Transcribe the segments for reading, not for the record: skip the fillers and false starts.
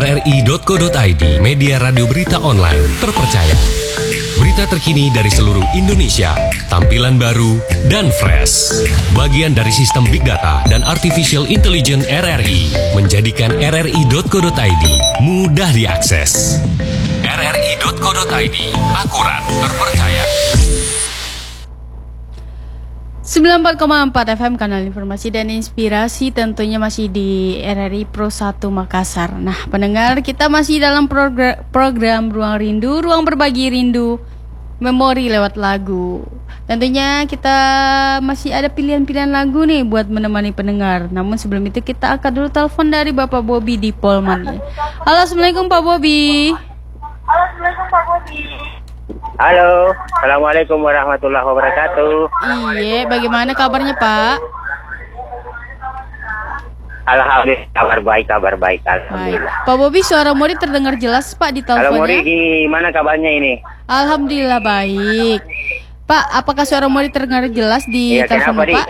rri.co.id, media radio berita online terpercaya. Berita terkini dari seluruh Indonesia, tampilan baru dan fresh. Bagian dari sistem Big Data dan Artificial Intelligence RRI, menjadikan rri.co.id mudah diakses. rri.co.id, akurat, terpercaya. 94,4 FM, kanal informasi dan inspirasi, tentunya masih di RRI Pro 1 Makassar. Nah, pendengar, kita masih dalam program Ruang Rindu, ruang berbagi rindu, memori lewat lagu. Tentunya kita masih ada pilihan-pilihan lagu nih buat menemani pendengar. Namun sebelum itu kita akan dulu telepon dari Bapak Bobi di Polman. Halo, Assalamualaikum Pak Bobi. Halo, Assalamualaikum warahmatullahi wabarakatuh. Iya, bagaimana kabarnya Pak? Alhamdulillah, kabar baik, alhamdulillah. Baik. Pak Bobi, suara Mori terdengar jelas Pak di teleponnya. Halo Mori, gimana kabarnya ini? Alhamdulillah baik. Pak, apakah suara Mori terdengar jelas di telepon Pak?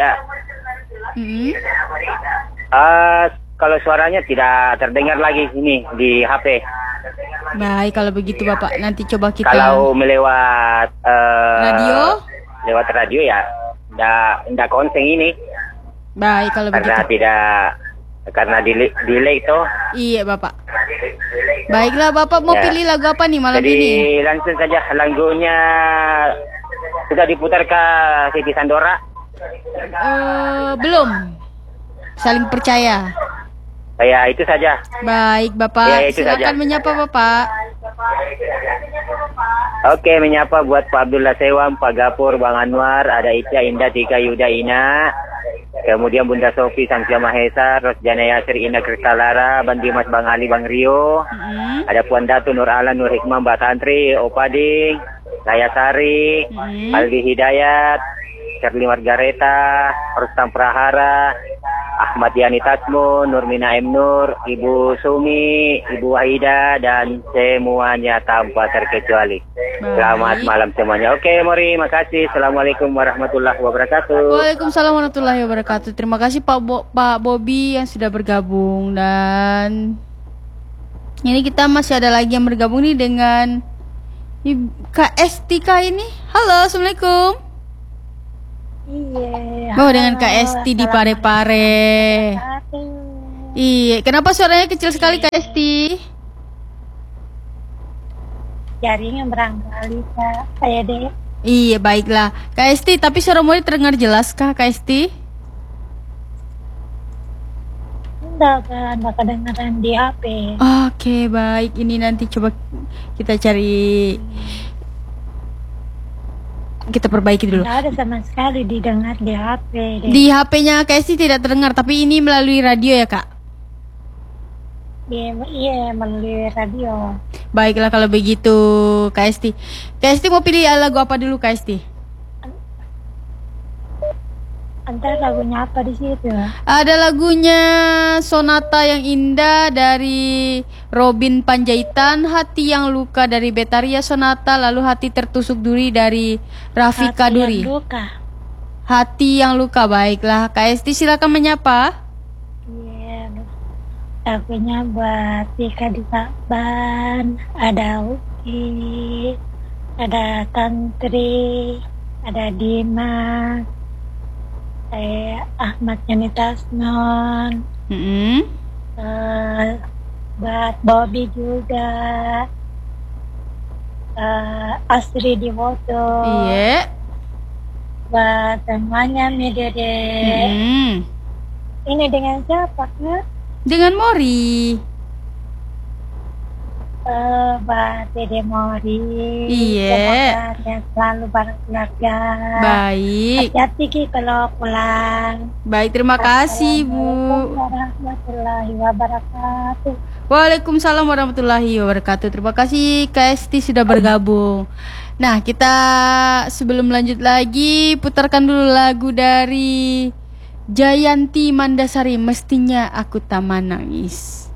Kalau suaranya tidak terdengar lagi ini di HP. Baik, kalau begitu Bapak, nanti coba kita. Kalau melewat radio? Lewat radio ya, ndak konseng ini. Baik, kalau begitu. Karena delay itu. Iya Bapak. Baiklah Bapak, mau pilih lagu apa nih malam ini? Jadi langsung saja, lagunya sudah diputar ke Siti Sandora? Belum. Saling percaya. Ya, itu saja. Baik Bapak, saja. silakan menyapa Bapak. Oke, menyapa buat Pak Abdullah Sewam, Pak Gapur, Bang Anwar, ada Ica, Indah, Tika, Yuda, Ina, kemudian Bunda Sofi, Samsia Mahesa, Rosjana Yasir, Indah Kristalara, Bang Dimas, Bang Ali, Bang Rio, ada Puan Datu, Nur Alan, Nur Hikmah, Mbak Tantri, Opading, Raya Sari, Aldi Hidayat, Charlie Margareta, Rustam Prahara, Ahmad Yani Tasmo, Nurmina M. Nur, Ibu Sumi, Ibu Wahida, dan semuanya tanpa terkecuali. Selamat malam semuanya. Oke, Mori, makasih. Assalamualaikum warahmatullahi wabarakatuh. Waalaikumsalam warahmatullahi wabarakatuh. Terima kasih Pak Bobi yang sudah bergabung. Dan ini kita masih ada lagi yang bergabung nih dengan Kak Estika ini. Halo, Assalamualaikum. Iya. Oh, dengan Kak Esti di Parepare. Iya, kenapa suaranya kecil sekali Kak Esti? Jaringan barangkali Kak, saya deh. Iya, baiklah Kak Esti, tapi suara Mori terdengar jelas kah Kak Esti? Enggak kedengaran di HP. Oke, baik. Ini nanti coba kita cari, kita perbaiki dulu. Tidak ada sama sekali didengar di HP deh. Di HP-nya Kak Esti tidak terdengar, tapi ini melalui radio ya Kak? Iya, melalui radio. Baiklah kalau begitu Kak Esti. Kak Esti mau pilih lagu apa dulu Kak Esti? Antar lagunya apa di situ? Ada lagunya Sonata yang Indah dari Robin Panjaitan, Hati yang Luka dari Betaria Sonata, lalu Hati Tertusuk Duri dari Rafika Duri. Hati yang Luka. Baiklah Kak Esti, silakan menyapa. Iya, lagunya buat Tika di Saban, ada Uki, ada Tantri, ada Dimas, Ahmad Yani Tasnon, buat Bobby juga, Asri Diwoto, iya, buat semuanya Dede. Ini dengan siapa Kak? Dengan Mori. Buat Dede Mori. Iya. Semoga selalu bareng keluarga. Baik. Hati-hati Ki kalau pulang. Baik, terima kasih Bu. Assalamualaikum warahmatullahi wabarakatuh. Waalaikumsalam warahmatullahi wabarakatuh. Terima kasih Kak Esti sudah bergabung. Nah, kita sebelum lanjut lagi, putarkan dulu lagu dari Jayanti Mandasari, Mestinya Aku Tak Menangis.